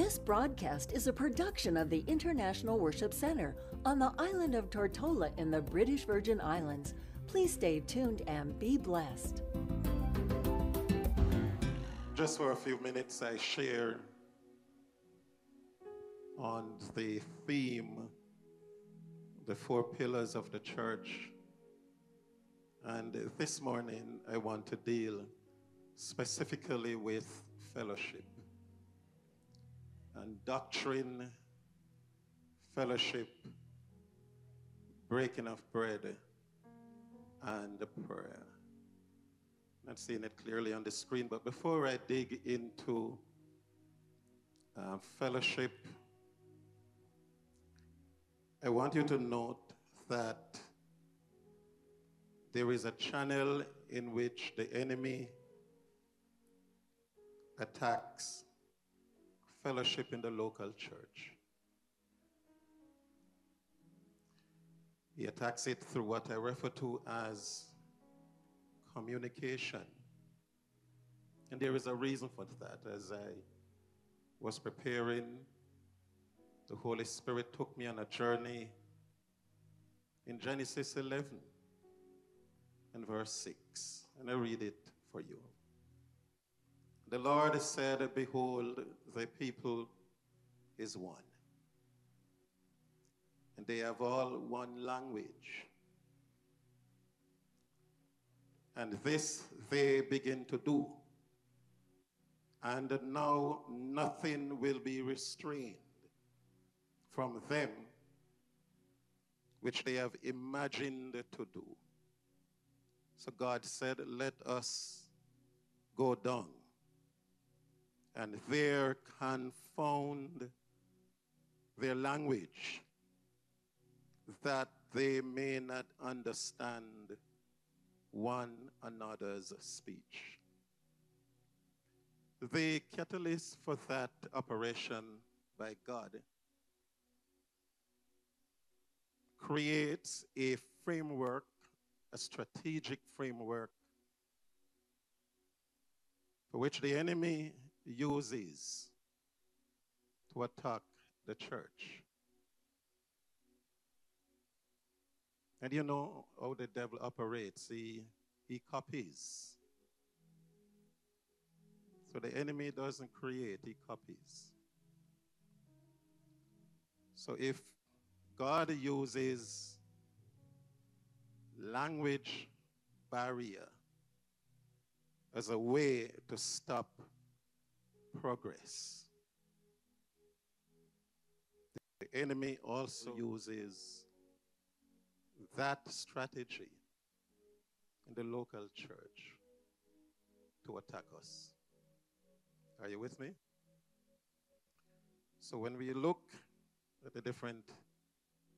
This broadcast is a production of the International Worship Center on the island of Tortola in the British Virgin Islands. Please stay tuned and be blessed. Just for a few minutes, I share on the theme, the four pillars of the church. And this morning, I want to deal specifically with fellowship and doctrine, fellowship, breaking of bread, and prayer. Not seeing it clearly on the screen, but before I dig into fellowship, I want you to note that there is a channel in which the enemy attacks fellowship in the local church. He attacks it through what I refer to as communication. And there is a reason for that. As I was preparing, the Holy Spirit took me on a journey in Genesis 11 and verse 6. And I read it for you. The Lord said, "Behold, the people is one, and they have all one language. And this they begin to do. And now nothing will be restrained from them which they have imagined to do." So God said, "Let us go down and there confound their language, that they may not understand one another's speech." The catalyst for that operation by God creates a framework, a strategic framework, for which the enemy uses to attack the church. And you know how the devil operates. He copies. So the enemy doesn't create, he copies. So if God uses language barrier as a way to stop progress, the enemy also uses that strategy in the local church to attack us. Are you with me? So when we look at the different